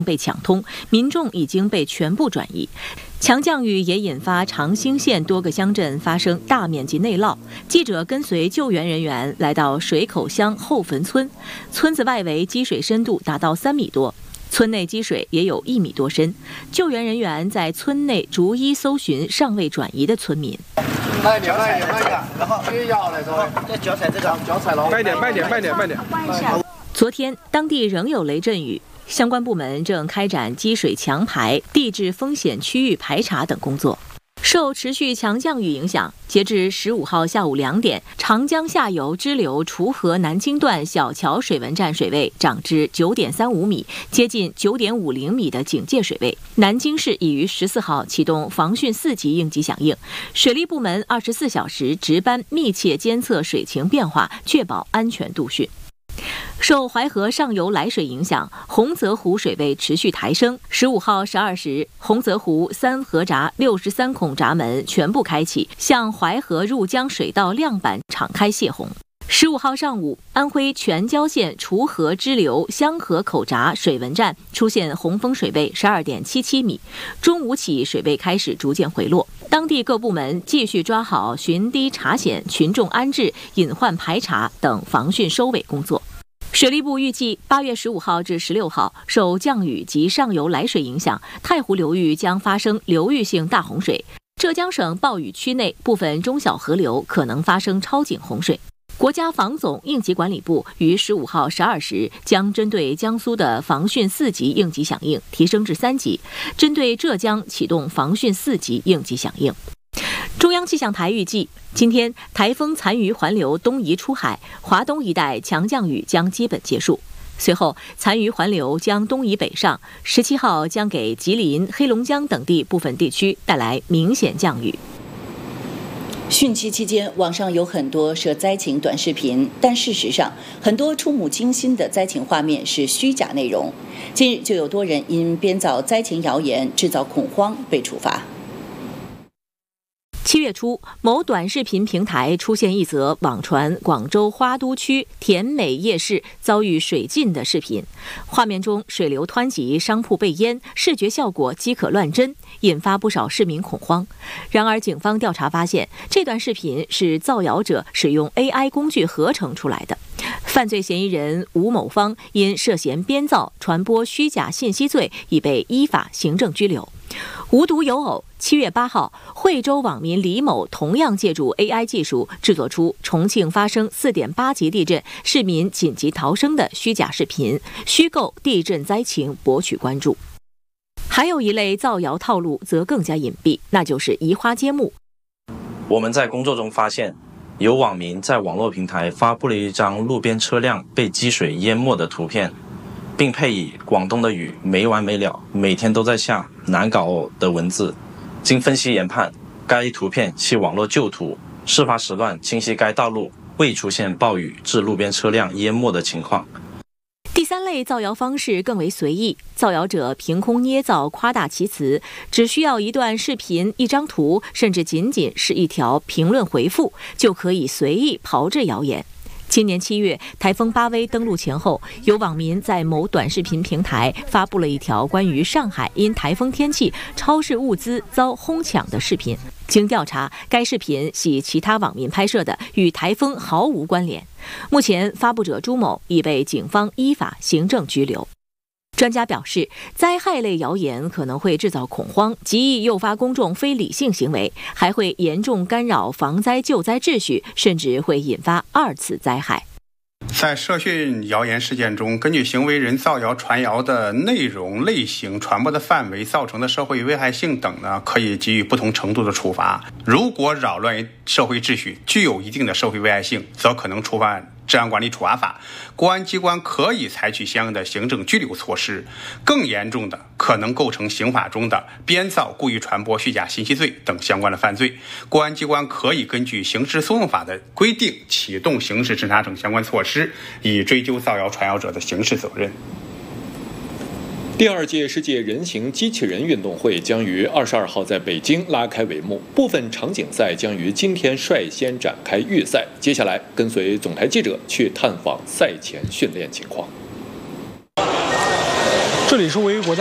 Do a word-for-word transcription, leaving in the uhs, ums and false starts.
被抢通，民众已经被全部转移。强降雨也引发长兴县多个乡镇发生大面积内涝。记者跟随救援人员来到水口乡后坟村，村子外围积水深度达到三米多，村内积水也有一米多深。救援人员在村内逐一搜寻尚未转移的村民。 慢点，慢点，慢点，然后接下来说，这脚踩这个脚踩牢，慢点，慢点，慢点，慢点。 昨天当地仍有雷阵雨。相关部门正开展积水强排、地质风险区域排查等工作。受持续强降雨影响，截至十五号下午两点，长江下游支流滁河南京段小桥水文站水位涨至九点三五米，接近九点五零米的警戒水位。南京市已于十四号启动防汛四级应急响应，水利部门二十四小时值班，密切监测水情变化，确保安全度汛。受淮河上游来水影响，洪泽湖水位持续抬升。十五号十二时，洪泽湖三河闸六十三孔闸门全部开启，向淮河入江水道亮板敞开泄洪。十五号上午，安徽全椒县滁河支流香河口闸水文站出现洪峰水位十二点七七米，中午起水位开始逐渐回落。当地各部门继续抓好巡堤查险、群众安置、隐患排查等防汛收尾工作。水利部预计，八月十五号至十六号，受降雨及上游来水影响，太湖流域将发生流域性大洪水。浙江省暴雨区内部分中小河流可能发生超警洪水。国家防总应急管理部于十五号十二时将针对江苏的防汛四级应急响应提升至三级，针对浙江启动防汛四级应急响应。中央气象台预计，今天台风残余环流东移出海，华东一带强降雨将基本结束。随后，残余环流将东移北上，十七号将给吉林、黑龙江等地部分地区带来明显降雨。 汛期期间，网上有很多涉灾情短视频，但事实上，很多触目惊心的灾情画面是虚假内容。近日就有多人因编造灾情谣言、制造恐慌被处罚。 七月初，某短视频平台出现一则网传广州花都区田美夜市遭遇水浸的视频，画面中水流湍急，商铺被淹，视觉效果饥渴乱真，引发不少市民恐慌。然而，警方调查发现，这段视频是造谣者使用 A I 工具合成出来的。犯罪嫌疑人吴某芳因涉嫌编造、传播虚假信息罪，已被依法行政拘留。无独有偶，七月八号，惠州网民李某同样借助 A I 技术制作出重庆发生 四点八级地震，市民紧急逃生的虚假视频，虚构地震灾情博取关注。还有一类造谣套路则更加隐蔽，那就是移花接木。 我们在工作中发现，有网民在网络平台发布了一张路边车辆被积水淹没的图片，并配以广东的雨没完没了，每天都在下，难搞哦的文字。经分析研判，该图片系网络旧图，事发时段清晰该道路未出现暴雨致路边车辆淹没的情况。 第三类造谣方式更为随意，造谣者凭空捏造、夸大其词，只需要一段视频、一张图，甚至仅仅是一条评论回复，就可以随意炮制谣言。今年七月，台风巴威登陆前后，有网民在某短视频平台发布了一条关于上海因台风天气超市物资遭哄抢的视频。经调查，该视频系其他网民拍摄的，与台风毫无关联。目前，发布者朱某已被警方依法行政拘留。专家表示，灾害类谣言可能会制造恐慌，极易诱发公众非理性行为，还会严重干扰防灾救灾秩序，甚至会引发二次灾害。 在涉汛谣言事件中，根据行为人造谣传谣的内容、类型、传播的范围、造成的社会危害性等呢，可以给予不同程度的处罚。如果扰乱社会秩序，具有一定的社会危害性，则可能触犯治安管理处罚法，公安机关可以采取相应的行政拘留措施。更严重的，可能构成刑法中的编造、故意传播虚假信息罪等相关的犯罪。公安机关可以根据刑事诉讼法的规定，启动刑事侦查等相关措施，以追究造谣传谣者的刑事责任。 第二届世界人形机器人运动会将于二十二号在北京拉开帷幕，部分场景赛将于今天率先展开预赛。接下来，跟随总台记者去探访赛前训练情况。 这里是维国家。